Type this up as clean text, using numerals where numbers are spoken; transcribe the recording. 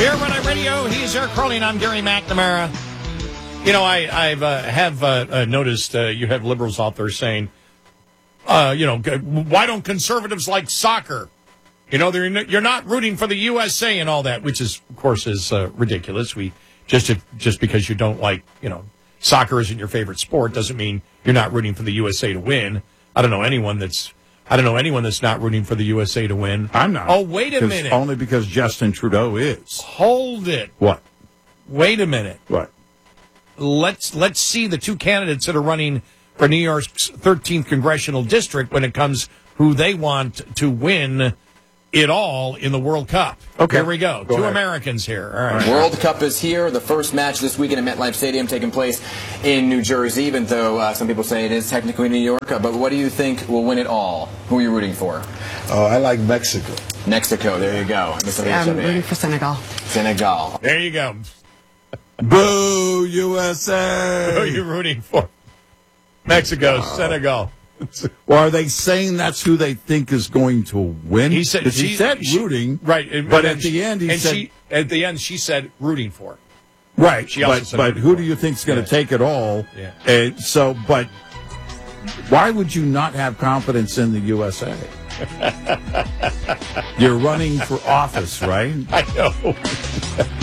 Beer Run Radio, he's Eric Crowley, and I'm Gary McNamara. You know, I've noticed you have liberals out there saying, why don't conservatives like soccer? You know, you're not rooting for the USA and all that, which is, of course, is ridiculous. We just because you don't like, soccer isn't your favorite sport doesn't mean you're not rooting for the USA to win. I don't know anyone that's not rooting for the USA to win. I'm not. Oh, wait a minute. Only because Justin Trudeau is. Hold it. What? Wait a minute. What? Let's see the two candidates that are running for New York's 13th congressional district when it comes who they want to win it all in the World Cup. Okay. Here we go. Go Two ahead. Americans here. All right. World Cup is here. The first match this weekend at MetLife Stadium taking place in New Jersey, even though some people say it is technically New York. But what do you think will win it all? Who are you rooting for? Oh, I like Mexico. Mexico, there you go. I'm rooting for Senegal. Senegal. There you go. Boo, USA! Who are you rooting for? Mexico, Senegal. Well, are they saying that's who they think is going to win? He said rooting, right? But at the end, she said rooting for. Right. She also said but who do you think is going to take it all? Yeah. And but why would you not have confidence in the USA? You're running for office, right? I know.